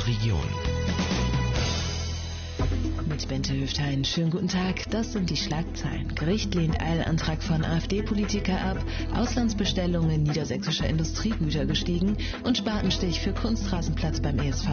Region. Mit Bente Höftein. Schönen guten Tag. Das sind die Schlagzeilen. Gericht lehnt Eilantrag von AfD-Politiker ab, Auslandsbestellungen niedersächsischer Industriegüter gestiegen und Spatenstich für Kunstrasenplatz beim ESV.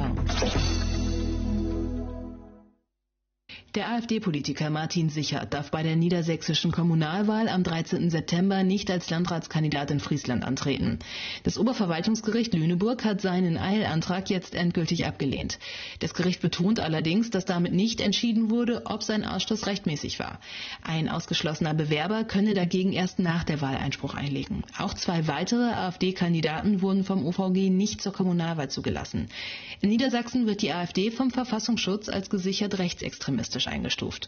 Der AfD-Politiker Martin Sichert darf bei der niedersächsischen Kommunalwahl am 13. September nicht als Landratskandidat in Friesland antreten. Das Oberverwaltungsgericht Lüneburg hat seinen Eilantrag jetzt endgültig abgelehnt. Das Gericht betont allerdings, dass damit nicht entschieden wurde, ob sein Ausschluss rechtmäßig war. Ein ausgeschlossener Bewerber könne dagegen erst nach der Wahl Einspruch einlegen. Auch 2 weitere AfD-Kandidaten wurden vom OVG nicht zur Kommunalwahl zugelassen. In Niedersachsen wird die AfD vom Verfassungsschutz als gesichert rechtsextremistisch eingestuft.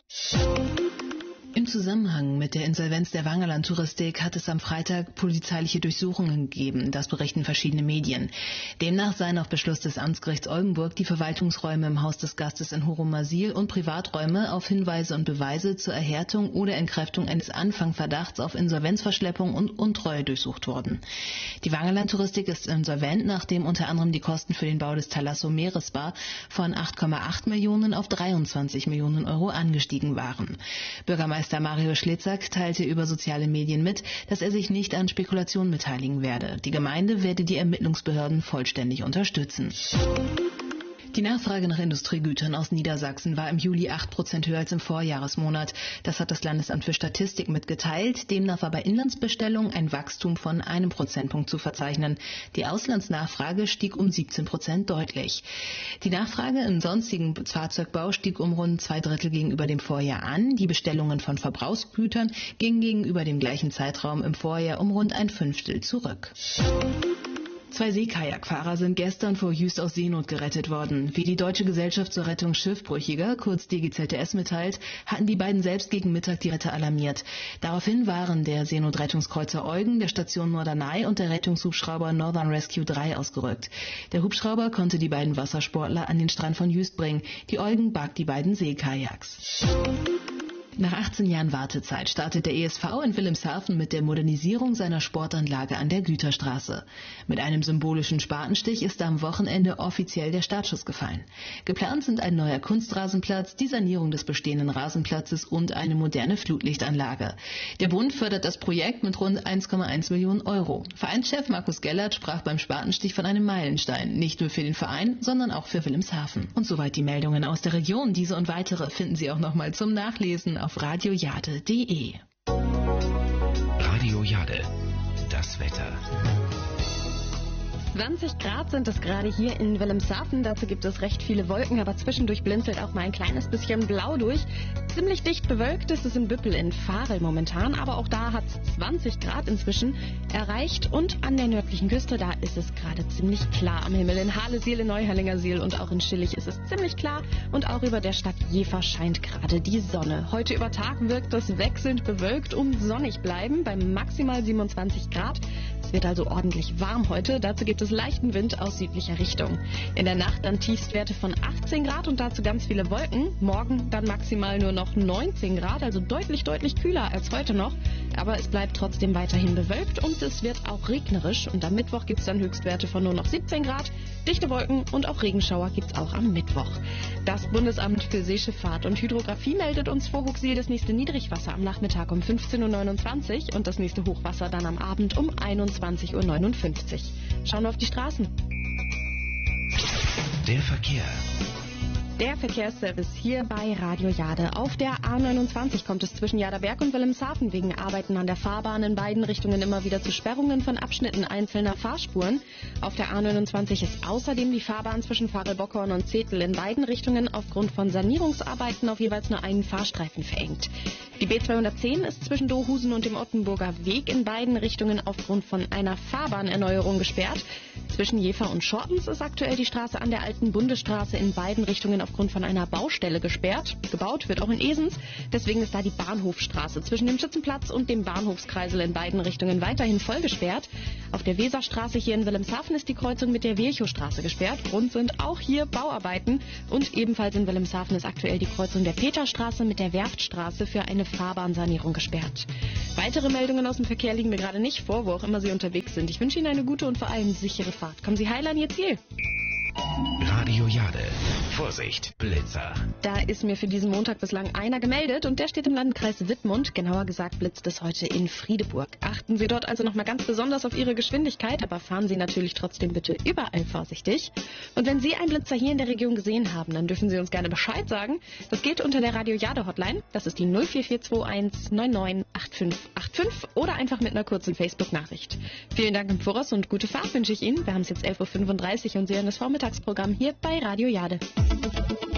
Im Zusammenhang mit der Insolvenz der Wangerland-Touristik hat es am Freitag polizeiliche Durchsuchungen gegeben, das berichten verschiedene Medien. Demnach seien auf Beschluss des Amtsgerichts Oldenburg die Verwaltungsräume im Haus des Gastes in Horumersiel und Privaträume auf Hinweise und Beweise zur Erhärtung oder Entkräftung eines Anfangverdachts auf Insolvenzverschleppung und Untreue durchsucht worden. Die Wangerland-Touristik ist insolvent, nachdem unter anderem die Kosten für den Bau des Thalasso Meeresbar von 8,8 Millionen auf 23 Millionen Euro angestiegen waren. Bürgermeister Mario Schlitzak teilte über soziale Medien mit, dass er sich nicht an Spekulationen beteiligen werde. Die Gemeinde werde die Ermittlungsbehörden vollständig unterstützen. Die Nachfrage nach Industriegütern aus Niedersachsen war im Juli 8% höher als im Vorjahresmonat. Das hat das Landesamt für Statistik mitgeteilt. Demnach war bei Inlandsbestellungen ein Wachstum von 1 Prozentpunkt zu verzeichnen. Die Auslandsnachfrage stieg um 17% deutlich. Die Nachfrage im sonstigen Fahrzeugbau stieg um rund 2/3 gegenüber dem Vorjahr an. Die Bestellungen von Verbrauchsgütern gingen gegenüber dem gleichen Zeitraum im Vorjahr um rund 1/5 zurück. 2 Seekajakfahrer sind gestern vor Jüst aus Seenot gerettet worden. Wie die Deutsche Gesellschaft zur Rettung Schiffbrüchiger, kurz DGZS, mitteilt, hatten die beiden selbst gegen Mittag die Retter alarmiert. Daraufhin waren der Seenotrettungskreuzer Eugen der Station Norderney und der Rettungshubschrauber Northern Rescue 3 ausgerückt. Der Hubschrauber konnte die beiden Wassersportler an den Strand von Jüst bringen. Die Eugen barg die beiden Seekajaks. Nach 18 Jahren Wartezeit startet der ESV in Wilhelmshaven mit der Modernisierung seiner Sportanlage an der Güterstraße. Mit einem symbolischen Spatenstich ist am Wochenende offiziell der Startschuss gefallen. Geplant sind ein neuer Kunstrasenplatz, die Sanierung des bestehenden Rasenplatzes und eine moderne Flutlichtanlage. Der Bund fördert das Projekt mit rund 1,1 Millionen Euro. Vereinschef Markus Gellert sprach beim Spatenstich von einem Meilenstein, nicht nur für den Verein, sondern auch für Wilhelmshaven. Und soweit die Meldungen aus der Region. Diese und weitere finden Sie auch nochmal zum Nachlesen auf radiojade.de. Radio Jade, das Wetter. 20 Grad sind es gerade hier in Wilhelmshaven. Dazu gibt es recht viele Wolken, aber zwischendurch blinzelt auch mal ein kleines bisschen blau durch. Ziemlich dicht bewölkt ist es in Büppel in Varel momentan, aber auch da hat es 20 Grad inzwischen erreicht. Und an der nördlichen Küste, da ist es gerade ziemlich klar am Himmel. In Halesiel, in Neuherlingersiel und auch in Schillig ist es ziemlich klar. Und auch über der Stadt Jever scheint gerade die Sonne. Heute über Tag wirkt es wechselnd bewölkt und sonnig bleiben bei maximal 27 Grad. Es wird also ordentlich warm heute. Dazu gibt es leichten Wind aus südlicher Richtung. In der Nacht dann Tiefstwerte von 18 Grad und dazu ganz viele Wolken. Morgen dann maximal nur noch 19 Grad, also deutlich kühler als heute noch. Aber es bleibt trotzdem weiterhin bewölkt und es wird auch regnerisch. Und am Mittwoch gibt es dann Höchstwerte von nur noch 17 Grad. Dichte Wolken und auch Regenschauer gibt es auch am Mittwoch. Das Bundesamt für Seeschifffahrt und Hydrographie meldet uns vor Huxil das nächste Niedrigwasser am Nachmittag um 15:29 Uhr und das nächste Hochwasser dann am Abend um 21:59 Uhr. Schauen wir auf die Straßen. Der Verkehr. Der Verkehrsservice hier bei Radio Jade. Auf der A29 kommt es zwischen Jaderberg und Wilhelmshaven wegen Arbeiten an der Fahrbahn in beiden Richtungen immer wieder zu Sperrungen von Abschnitten einzelner Fahrspuren. Auf der A29 ist außerdem die Fahrbahn zwischen Varel-Bockhorn und Zetel in beiden Richtungen aufgrund von Sanierungsarbeiten auf jeweils nur einen Fahrstreifen verengt. Die B210 ist zwischen Dohusen und dem Ottenburger Weg in beiden Richtungen aufgrund von einer Fahrbahnerneuerung gesperrt. Zwischen Jever und Schortens ist aktuell die Straße an der alten Bundesstraße in beiden Richtungen aufgrund von einer Baustelle gesperrt. Gebaut wird auch in Esens. Deswegen ist da die Bahnhofstraße zwischen dem Schützenplatz und dem Bahnhofskreisel in beiden Richtungen weiterhin voll gesperrt. Auf der Weserstraße hier in Wilhelmshaven ist die Kreuzung mit der Virchowstraße gesperrt. Grund sind auch hier Bauarbeiten. Und ebenfalls in Wilhelmshaven ist aktuell die Kreuzung der Peterstraße mit der Werftstraße für eine Fahrbahnsanierung gesperrt. Weitere Meldungen aus dem Verkehr liegen mir gerade nicht vor, wo auch immer Sie unterwegs sind. Ich wünsche Ihnen eine gute und vor allem sichere Fahrt. Kommen Sie heil an Ihr Ziel. Radio Jade. Vorsicht, Blitzer. Da ist mir für diesen Montag bislang einer gemeldet und der steht im Landkreis Wittmund. Genauer gesagt blitzt es heute in Friedeburg. Achten Sie dort also nochmal ganz besonders auf Ihre Geschwindigkeit, aber fahren Sie natürlich trotzdem bitte überall vorsichtig. Und wenn Sie einen Blitzer hier in der Region gesehen haben, dann dürfen Sie uns gerne Bescheid sagen. Das geht unter der Radio Jade Hotline. Das ist die 04421 998585 oder einfach mit einer kurzen Facebook-Nachricht. Vielen Dank im Voraus und gute Fahrt wünsche ich Ihnen. Wir haben es jetzt 11.35 Uhr und Sie hören das Vormittagsprogramm hier bei Radio Jade.